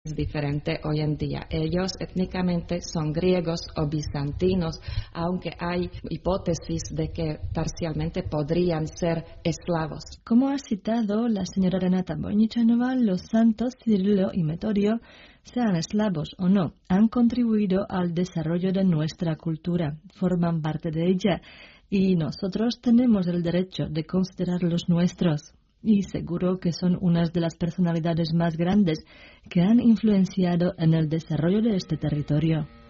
diferente hoy en día. Ellos étnicamente son griegos o bizantinos, aunque hay hipótesis de que parcialmente podrían ser eslavos. Como ha citado la señora Renata Boynichanova, los santos Cirilo y Metodio, sean eslavos o no, han contribuido al desarrollo de nuestra cultura, forman parte de ella y nosotros tenemos el derecho de considerarlos nuestros. Y seguro que son unas de las personalidades más grandes que han influenciado en el desarrollo de este territorio.